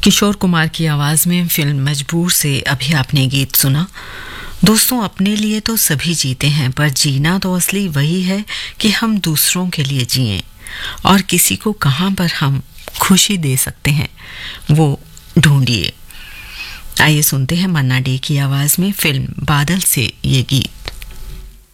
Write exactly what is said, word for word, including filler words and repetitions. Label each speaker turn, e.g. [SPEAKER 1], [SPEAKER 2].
[SPEAKER 1] किशोर कुमार की आवाज में फिल्म मजबूर से अभी आपने गीत सुना। दोस्तों, अपने लिए तो सभी जीते हैं, पर जीना तो असली वही है कि हम दूसरों के लिए जिएं, और किसी को कहां पर हम खुशी दे सकते हैं वो ढूंढिए। आइए सुनते हैं मन्ना डे की आवाज में फिल्म बादल से ये गीत।